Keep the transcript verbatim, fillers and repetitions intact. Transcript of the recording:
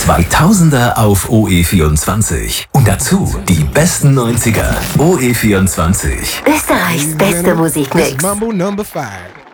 zweitausender auf O E vierundzwanzig. Und dazu die besten neunziger. O E vierundzwanzig. Österreichs beste Musikmix. Mambo number five.